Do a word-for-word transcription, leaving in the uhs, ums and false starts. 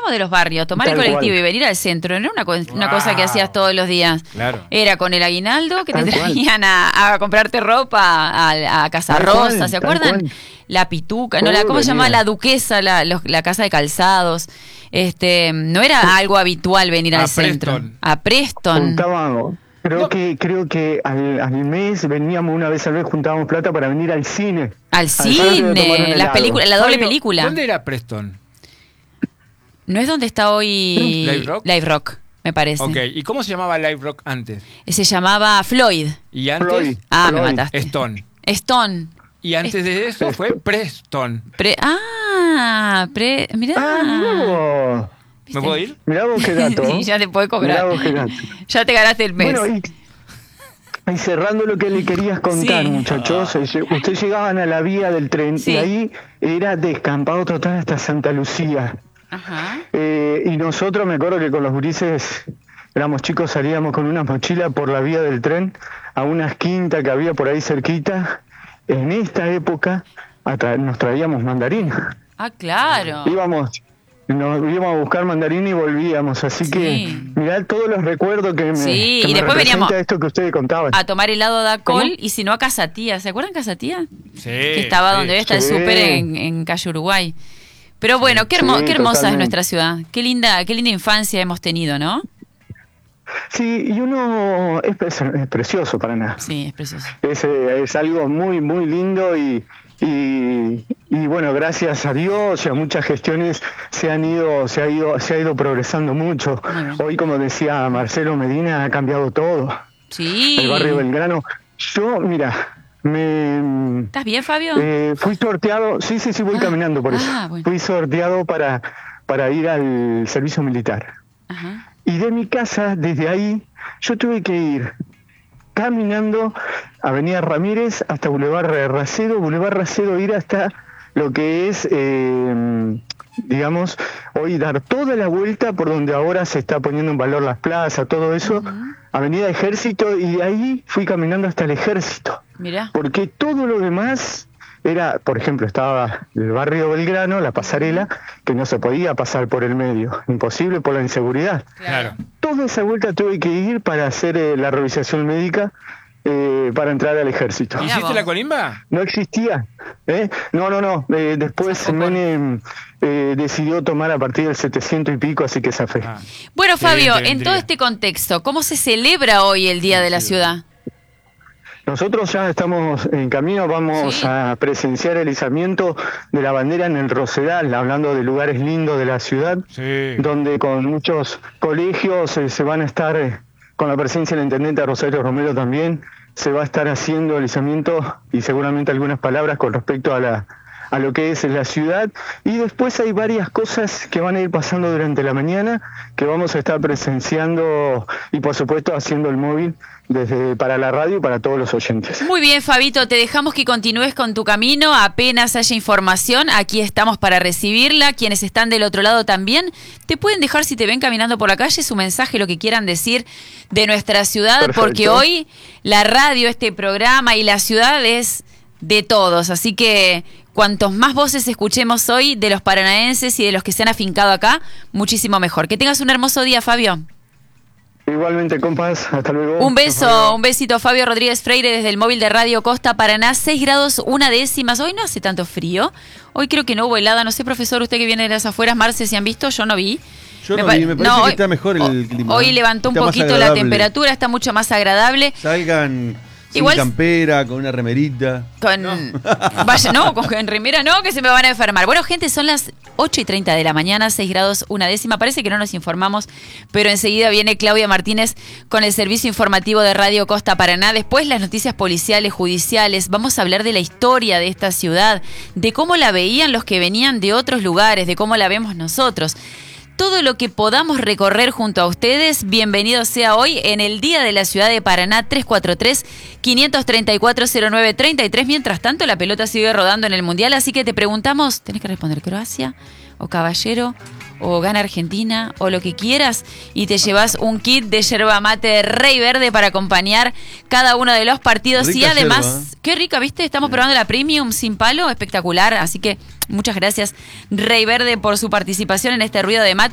hablamos de los barrios, tomar Tal el colectivo cual. y venir al centro no era una, co- una Wow. cosa que hacías todos los días. Claro. Era con el aguinaldo que te Tal cual. traían a, a comprarte ropa a, a Casa Tal Rosa, cual, ¿se tal acuerdan? cual. La Pituca, no, la, Todo ¿cómo se llamaba? venía. La Duquesa, la, los- la casa de calzados. Este, no era algo habitual venir A al centro. Preston. A Preston. Juntábamos, creo No. que creo que al, al mes veníamos una vez al mes, juntábamos plata para venir al cine. Al patio de tomar un cine, las helado. películas, la doble Fabio, película. ¿Dónde era Preston? ¿No es donde está hoy ¿Live Rock? Live Rock, me parece. Ok, ¿y cómo se llamaba Live Rock antes? Se llamaba Floyd. ¿Y antes? Floyd. Ah, me Floyd. mataste. Stone. Stone. Y antes de eso fue Preston. Pre- ah, pre, mirá. Ah, mirá vos. ¿Me puedo ir? Mirá vos qué dato. Sí, ya te puede Mirá cobrar. vos qué dato. Ya te ganaste el mes. Bueno, y, y cerrando lo que le querías contar, Sí. muchachos, eh, ustedes llegaban a la vía del tren Sí. y ahí era descampado total hasta Santa Lucía. Ajá. Eh, y nosotros, me acuerdo que con los gurises, éramos chicos, salíamos con una mochila por la vía del tren a unas quintas que había por ahí cerquita. En esta época atra- nos traíamos mandarina. Ah, claro. Íbamos, nos íbamos a buscar mandarina y volvíamos. Así Sí. que mirá todos los recuerdos que me, Sí, que y me después representa veníamos esto que ustedes contaban. A tomar helado de ¿Cómo? alcohol y si no a Casatía. ¿Se acuerdan Casatía? Sí. Que estaba sí. donde hoy está el Sí. súper en, en calle Uruguay. Pero bueno, qué, hermo- Sí, qué hermosa es totalmente. nuestra ciudad. Qué linda, qué linda infancia hemos tenido, ¿no? Sí, y uno es, pre- es precioso para nada. Sí, es precioso. Es, eh, es algo muy, muy lindo y, y, y bueno, gracias a Dios y a muchas gestiones se han ido, se ha ido, se ha ido progresando mucho. Muy bien. Hoy, como decía Marcelo Medina, ha cambiado todo. Sí. El barrio Belgrano. Yo, mira, me ¿Estás bien, Fabio? eh, fui sorteado, sí, sí, sí, voy Ah, caminando por eso. ah, bueno. Fui sorteado para, para ir al servicio militar. Ajá. Y de mi casa, desde ahí, yo tuve que ir caminando Avenida Ramírez hasta Boulevard Racedo, Boulevard Racedo ir hasta lo que es, eh, digamos, hoy dar toda la vuelta por donde ahora se está poniendo en valor las plazas, todo eso, Avenida Ejército, y de ahí fui caminando hasta el Ejército, Mirá. porque todo lo demás era, por ejemplo, estaba el barrio Belgrano, la pasarela, que no se podía pasar por el medio, imposible por la inseguridad. Claro. Toda esa vuelta tuve que ir para hacer eh, la revisación médica eh, para entrar al ejército. Mirá ¿Hiciste vos. la colimba? No existía. ¿eh? No, no, no. Eh, después Zafó por- Menem eh, decidió tomar a partir del setecientos y pico, así que zafé. Ah. Bueno, Qué bien Fabio, te en vendría. todo este contexto, ¿cómo se celebra hoy el Día de la Ciudad? Nosotros ya estamos en camino, vamos Sí. a presenciar el izamiento de la bandera en el Rosedal, hablando de lugares lindos de la ciudad, Sí. donde con muchos colegios eh, se van a estar, eh, con la presencia del intendente Rosario Romero también, se va a estar haciendo el izamiento y seguramente algunas palabras con respecto a la a lo que es la ciudad, y después hay varias cosas que van a ir pasando durante la mañana que vamos a estar presenciando y por supuesto haciendo el móvil desde para la radio y para todos los oyentes. Muy bien, Fabito, te dejamos que continúes con tu camino. Apenas haya información, aquí estamos para recibirla. Quienes están del otro lado también, te pueden dejar, si te ven caminando por la calle, su mensaje, lo que quieran decir de nuestra ciudad, Perfecto. porque hoy la radio, este programa y la ciudad es de todos. Así que cuantos más voces escuchemos hoy de los paranaenses y de los que se han afincado acá, muchísimo mejor. Que tengas un hermoso día, Fabio. Igualmente, compas, hasta luego. Un beso, un besito, Fabio Rodríguez Freire desde el móvil de Radio Costa Paraná, seis grados una décimas. Hoy no hace tanto frío, hoy creo que no hubo helada, no sé, profesor, usted que viene de las afueras, Marce, si han visto, yo no vi. Yo no pa- vi, me parece que hoy- está mejor el clima. Hoy levantó un Está más poquito la agradable. temperatura, está mucho más agradable. Salgan sin Igual- campera, con una remerita. Con, vaya, no, con en remera no, que se me van a enfermar. Bueno, gente, son las ocho y treinta de la mañana, seis grados una décima. Parece que no nos informamos, pero enseguida viene Claudia Martínez con el servicio informativo de Radio Costa Paraná. Después las noticias policiales, judiciales. Vamos a hablar de la historia de esta ciudad, de cómo la veían los que venían de otros lugares, de cómo la vemos nosotros. Todo lo que podamos recorrer junto a ustedes, bienvenido sea hoy en el Día de la Ciudad de Paraná, tres cuatro tres, cinco tres cuatro, cero nueve tres tres. Mientras tanto, la pelota sigue rodando en el Mundial, así que te preguntamos, tenés que responder Croacia o Caballero o gana Argentina o lo que quieras y te llevas un kit de yerba mate Rey Verde para acompañar cada uno de los partidos. Rica y además, yerba, ¿eh? qué rica, ¿viste? Estamos probando la Premium sin palo, espectacular, así que muchas gracias Rey Verde por su participación en este ruido de mate.